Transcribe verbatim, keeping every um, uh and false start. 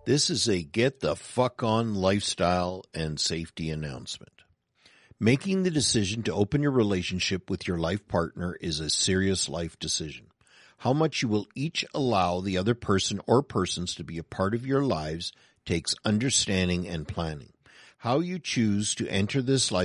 This is a get the fuck on lifestyle and safety announcement. Making the decision to open your relationship with your life partner is a serious life decision. How much you will each allow the other person or persons to be a part of your lives takes understanding and planning. How you choose to enter this life